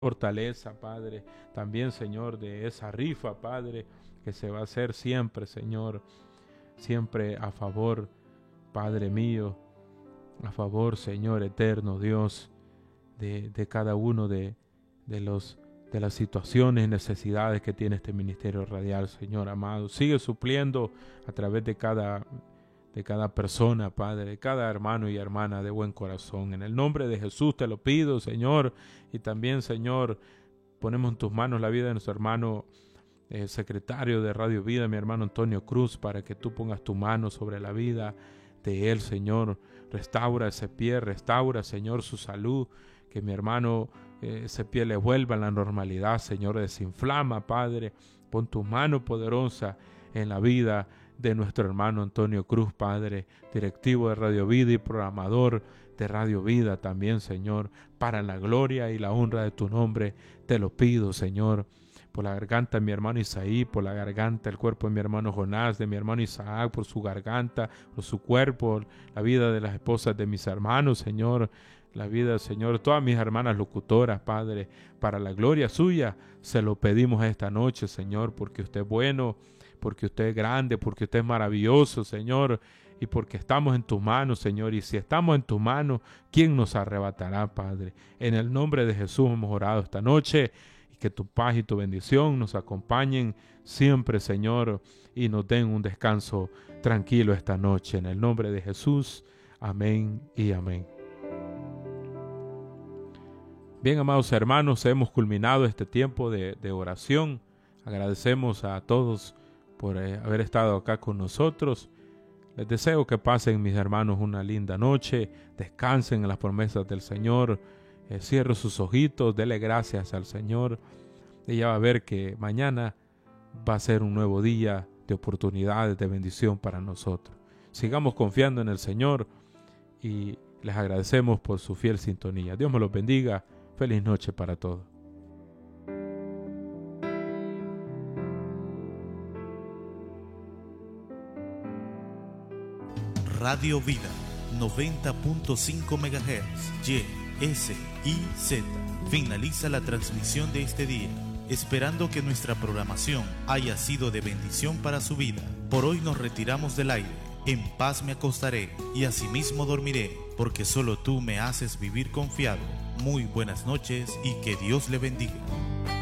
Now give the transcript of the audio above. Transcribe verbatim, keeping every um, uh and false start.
fortaleza, Padre, también, Señor, de esa rifa, Padre, que se va a hacer siempre, Señor, siempre a favor, Padre mío, a favor, Señor eterno, Dios, de, de cada uno de, de, los, de las situaciones y necesidades que tiene este ministerio radial, Señor amado. Sigue supliendo a través de cada, de cada persona, Padre, de cada hermano y hermana de buen corazón. En el nombre de Jesús te lo pido, Señor, y también, Señor, ponemos en tus manos la vida de nuestro hermano eh, secretario de Radio Vida, mi hermano Antonio Cruz, para que tú pongas tu mano sobre la vida de él, Señor. Restaura ese pie, restaura, Señor, su salud, que mi hermano eh, ese pie le vuelva a la normalidad, Señor. Desinflama, Padre, pon tu mano poderosa en la vida de nuestro hermano Antonio Cruz, Padre, directivo de Radio Vida y programador de Radio Vida también, Señor, para la gloria y la honra de tu nombre, te lo pido, Señor. Por la garganta de mi hermano Isaí, por la garganta, el cuerpo de mi hermano Jonás, de mi hermano Isaac, por su garganta, por su cuerpo, la vida de las esposas de mis hermanos, Señor, la vida, Señor, todas mis hermanas locutoras, Padre, para la gloria suya, se lo pedimos esta noche, Señor, porque usted es bueno, porque usted es grande, porque usted es maravilloso, Señor, y porque estamos en tus manos, Señor, y si estamos en tus manos, ¿quién nos arrebatará, Padre? En el nombre de Jesús hemos orado esta noche, y que tu paz y tu bendición nos acompañen siempre, Señor, y nos den un descanso tranquilo esta noche. En el nombre de Jesús, amén y amén. Bien, amados hermanos, hemos culminado este tiempo de, de oración. Agradecemos a todos por eh, haber estado acá con nosotros. Les deseo que pasen, mis hermanos, una linda noche. Descansen en las promesas del Señor. Eh, cierre sus ojitos, dele gracias al Señor. Ella va a ver que mañana va a ser un nuevo día de oportunidades, de bendición para nosotros. Sigamos confiando en el Señor y les agradecemos por su fiel sintonía. Dios me los bendiga. Feliz noche para todos. Radio Vida noventa punto cinco megahertz Y S I Z finaliza la transmisión de este día, esperando que nuestra programación haya sido de bendición para su vida. Por hoy nos retiramos del aire. En paz me acostaré y asimismo dormiré, porque solo tú me haces vivir confiado. Muy buenas noches y que Dios le bendiga.